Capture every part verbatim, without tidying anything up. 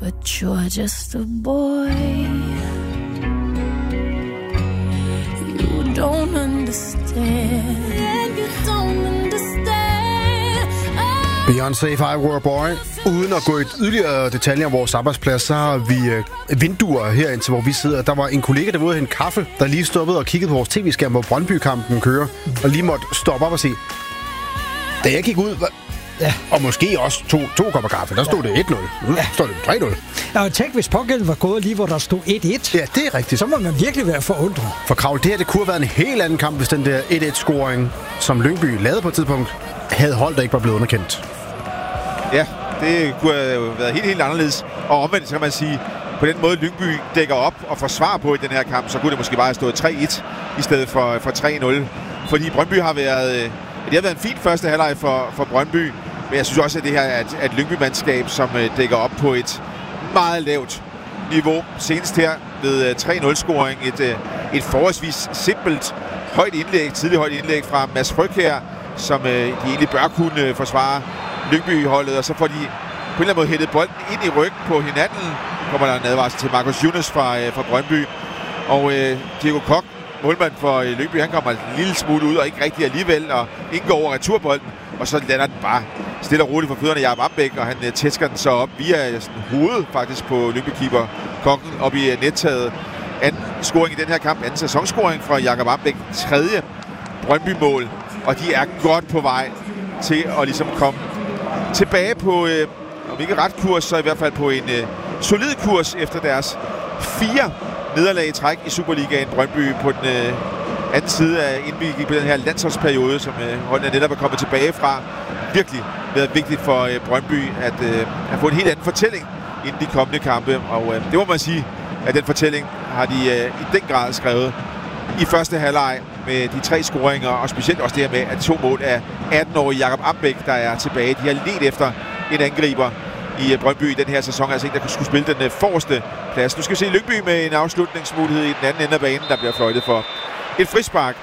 but you're just a boy. You don't understand. You don't understand. Oh. Beyoncé, If I Were a Boy. Uden at gå i yderligere detaljer om vores arbejdsplads, så har vi øh, vinduer herind til, hvor vi sidder. Der var en kollega, der var ude at hente kaffe, der lige stoppede og kiggede på vores tv-skærm, hvor Brøndby-kampen kører, og lige måtte stoppe op og se. Da jeg gik ud, var, ja. og måske også to, to kopper kaffe, der stod ja. det et nul. Nu ja. står det tre nul. Ja, og tænk, hvis pågælden var gået lige, hvor der stod et et. Ja, det er rigtigt. Så må man virkelig være forundret. For Kravl, det her, det kunne have været en helt anden kamp, hvis den der et et-scoring, som Lyngby lavede på et tidspunkt, havde holdt, der ikke var blevet underkendt. Ja, det kunne have været helt, helt anderledes. Og omvendt, så kan man sige, på den måde Lyngby dækker op og forsvarer på i den her kamp, så kunne det måske bare have stået tre et i stedet for, for tre nul. Fordi Brøndby har været... Det har været en fin første halvleg for, for Brøndby, men jeg synes også, at det her er et, et Lyngby-mandskab, som dækker op på et meget lavt niveau. Senest her ved tre nul-scoring, et, et forholdsvis simpelt højt indlæg, tidligt højt indlæg fra Mads Frøkjær, som de egentlig bør kunne forsvare Lyngby-holdet, og så får de på en eller anden måde hættet bolden ind i ryggen på hinanden. Kommer der en advarsel til Markus Younes fra, fra Brøndby. Og øh, Diego Koch, målmand for Lyngby, han kommer en lille smule ud og ikke rigtig alligevel, og indgår over returbolden, og så lander den bare stille og roligt for fødderne af Jakob Ambæk, og han øh, tæsker den så op via sådan, hovedet faktisk på Lyngby-keeper Kochen op i øh, nettaget. Anden scoring i den her kamp, anden sæsonscoring fra Jakob Ambæk, tredje Brøndby-mål, og de er godt på vej til at ligesom komme tilbage på, øh, om ikke ret kurs, så i hvert fald på en øh, solid kurs efter deres fire nederlag i træk i Superligaen. Brøndby på den øh, anden side af, inden vi gik på den her landsholdsperiode, som øh, holdene netop er kommet tilbage fra. Virkelig været vigtigt for øh, Brøndby at, øh, at få en helt anden fortælling inden de kommende kampe. Og øh, det må man sige, at den fortælling har de øh, i den grad skrevet i første halvleg med de tre scoringer, og specielt også det her med, at to mål af atten-årige Jakob Ambæk, der er tilbage. De har ledt efter en angriber i Brøndby i den her sæson, altså en, der skulle spille den forreste plads. Nu skal vi se Lyngby med en afslutningsmulighed i den anden ende af banen, der bliver fløjtet for et frispark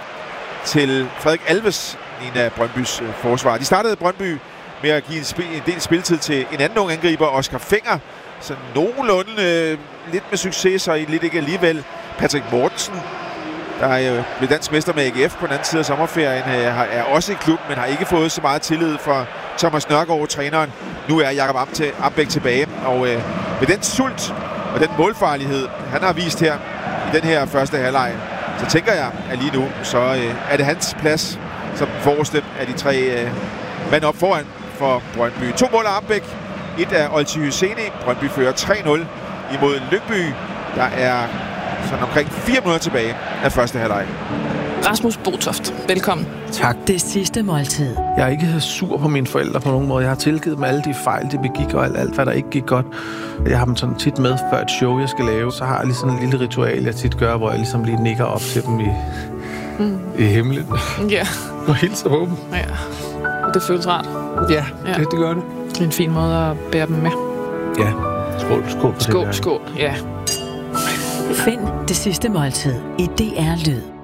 til Frederik Alves, en af Brøndbys forsvar. De startede Brøndby med at give en, spil, en del spilletid til en anden ung angriber, Oscar Fenger, så nogenlunde øh, lidt med succes, og lidt ikke alligevel. Patrick Mortensen, der er blevet dansk mester med A G F på den anden side af sommerferien, er også i klubben, men har ikke fået så meget tillid fra Thomas Nørgaard, træneren. Nu er Jakob Ambæk tilbage, og øh, med den sult og den målfarlighed, han har vist her i den her første halvleg, så tænker jeg, at lige nu, så øh, er det hans plads som den forreste af de tre øh, mand op foran for Brøndby. To mål af Ambæk, et af Olti Hyseni. Brøndby fører tre nul imod Lyngby. Der er sådan omkring fire minutter tilbage af første halvleg. Rasmus Botoft, velkommen. Tak. Det sidste måltid. Jeg er ikke sur på mine forældre på nogen måde. Jeg har tilgivet dem alle de fejl, de begik, og alt, alt hvad der ikke gik godt. Jeg har dem sådan tit med før et show, jeg skal lave. Så har jeg lige sådan en lille ritual, jeg tit gør, hvor jeg ligesom lige nikker op til dem i, mm. i himlen. Ja. Og hilser på dem. Ja. Det føles rart. Ja, ja. Det, det gør det. Det er en fin måde at bære dem med. Ja. Skål, skål. Skål, skål, ja. Find det sidste måltid i D R Lyd.